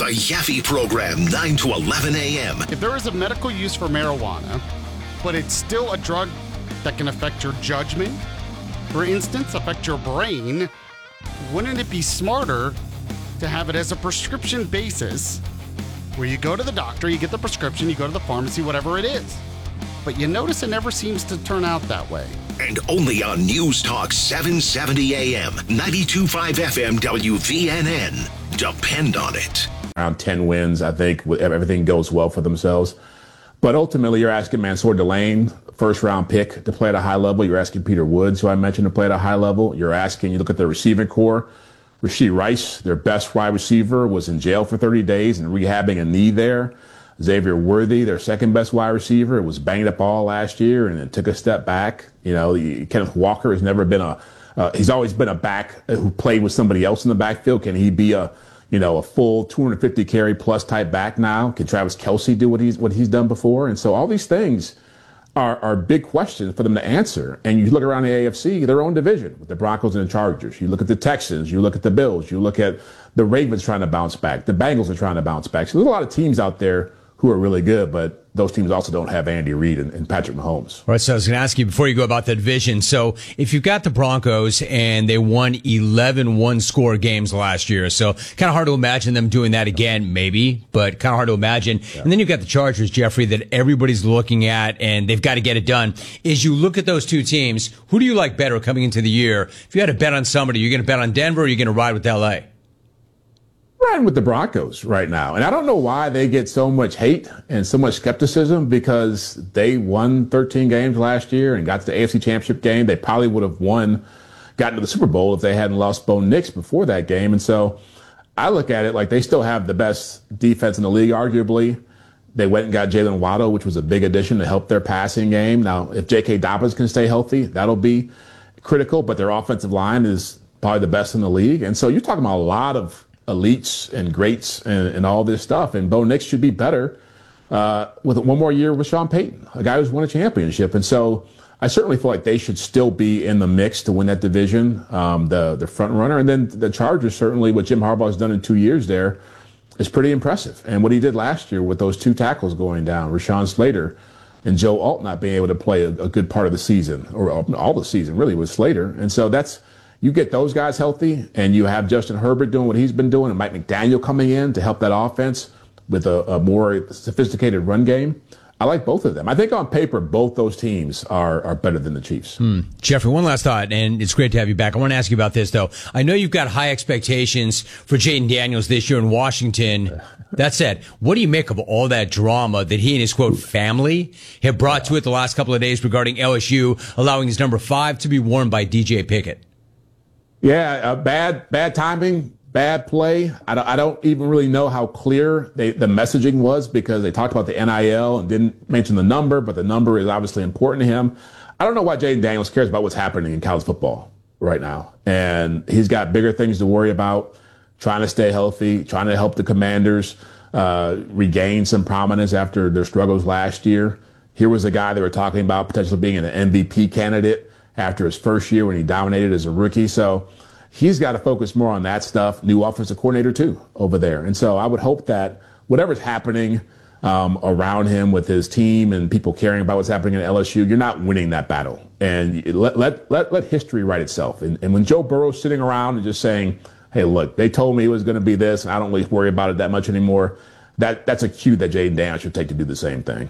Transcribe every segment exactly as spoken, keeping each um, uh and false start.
The Yaffe Program, nine to eleven a.m. If there is a medical use for marijuana, but it's still a drug that can affect your judgment, for instance, affect your brain, wouldn't it be smarter to have it as a prescription basis where you go to the doctor, you get the prescription, you go to the pharmacy, whatever it is. But you notice it never seems to turn out that way. And only on News Talk seven seventy a.m., ninety-two point five F M W V N N. Depend on it. Around ten wins, I think, everything goes well for themselves. But ultimately, you're asking Mansour Delane, first round pick, to play at a high level. You're asking Peter Woods, who I mentioned, to play at a high level. You're asking, you look at the receiving core. Rashee Rice, their best wide receiver, was in jail for thirty days and rehabbing a knee there. Xavier Worthy, their second best wide receiver, was banged up all last year and then took a step back. You know, Kenneth Walker has never been a, uh, he's always been a back who played with somebody else in the backfield. Can he be a, you know, a full two hundred fifty carry plus type back now? Can Travis Kelce do what he's, what he's done before? And so all these things are, are big questions for them to answer. And you look around the A F C, their own division, with the Broncos and the Chargers. You look at the Texans, you look at the Bills, you look at the Ravens trying to bounce back. The Bengals are trying to bounce back. So there's a lot of teams out there who are really good, but those teams also don't have Andy Reid and, and Patrick Mahomes. All right, so I was going to ask you before you go about the division. So if you've got the Broncos and they won eleven one-score games last year, so kind of hard to imagine them doing that again, maybe, but kind of hard to imagine. Yeah. And then you've got the Chargers, Jeffrey, that everybody's looking at, and they've got to get it done. As you look at those two teams, who do you like better coming into the year? If you had to bet on somebody, you're going to bet on Denver or you're going to ride with L A? Riding with the Broncos right now. And I don't know why they get so much hate and so much skepticism, because they won thirteen games last year and got to the A F C Championship game. They probably would have won, gotten to the Super Bowl if they hadn't lost Bo Nix before that game. And so I look at it like they still have the best defense in the league, arguably. They went and got Jalen Waddle, which was a big addition to help their passing game. Now, if J K. Dobbins can stay healthy, that'll be critical, but their offensive line is probably the best in the league. And so you're talking about a lot of elites and greats and, and all this stuff. And Bo Nix should be better uh, with one more year with Sean Payton, a guy who's won a championship. And so I certainly feel like they should still be in the mix to win that division, um, the the front runner. And then the Chargers, certainly what Jim Harbaugh has done in two years there is pretty impressive. And what he did last year with those two tackles going down, Rashawn Slater and Joe Alt not being able to play a, a good part of the season, or all the season really, with Slater. And so that's, you get those guys healthy, and you have Justin Herbert doing what he's been doing, and Mike McDaniel coming in to help that offense with a, a more sophisticated run game. I like both of them. I think on paper, both those teams are, are better than the Chiefs. Hmm. Jeffrey, one last thought, and it's great to have you back. I want to ask you about this, though. I know you've got high expectations for Jayden Daniels this year in Washington. That said, what do you make of all that drama that he and his, quote, family have brought to it the last couple of days regarding L S U allowing his number five to be worn by D J Pickett? Yeah, uh, bad bad timing, bad play. I don't, I don't even really know how clear they, the messaging was, because they talked about the N I L and didn't mention the number, but the number is obviously important to him. I don't know why Jayden Daniels cares about what's happening in college football right now. And he's got bigger things to worry about, trying to stay healthy, trying to help the Commanders uh, regain some prominence after their struggles last year. Here was a guy they were talking about potentially being an M V P candidate after his first year when he dominated as a rookie. So he's got to focus more on that stuff. New offensive coordinator, too, over there. And so I would hope that whatever's happening um, around him with his team and people caring about what's happening at L S U, you're not winning that battle. And let let let, let history write itself. And, and when Joe Burrow's sitting around and just saying, hey, look, they told me it was going to be this, and I don't really worry about it that much anymore, that that's a cue that Jayden Daniels should take to do the same thing.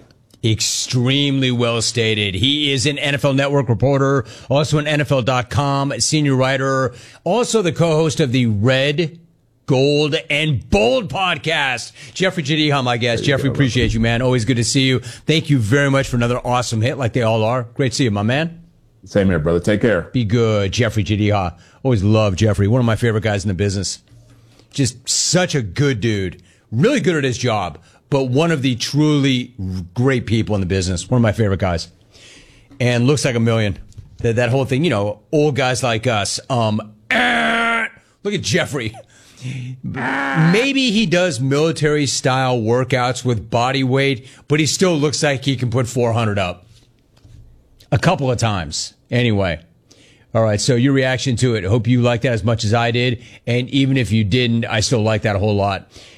Extremely well stated. He is an N F L Network reporter, also an N F L dot com senior writer, also the co-host of the Red, Gold, and Bold podcast. Jeffrey Jadiha, my guest. Jeffrey, go, appreciate brother. you, man. Always good to see you. Thank you very much for another awesome hit, like they all are. Great to see you, my man. Same here, brother. Take care. Be good. Jeffrey Jadiha. Always love Jeffrey. One of my favorite guys in the business. Just such a good dude. Really good at his job, but one of the truly great people in the business. One of my favorite guys. And looks like a million. That, that whole thing, you know, old guys like us. Um, eh, look at Jeffrey. Maybe he does military style workouts with body weight, but he still looks like he can put four hundred up. A couple of times. Anyway. All right, so your reaction to it. Hope you liked that as much as I did. And even if you didn't, I still like that a whole lot.